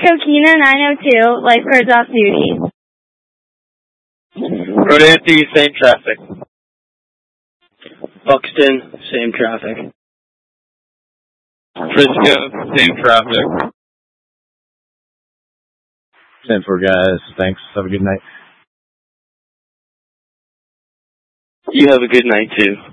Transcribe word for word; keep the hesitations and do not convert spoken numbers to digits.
Coquina nine oh two, lifeguards off duty. Rodanthe, same traffic. Buxton, same traffic. Frisco, same traffic. ten four, guys. Thanks. Have a good night. You have a good night, too.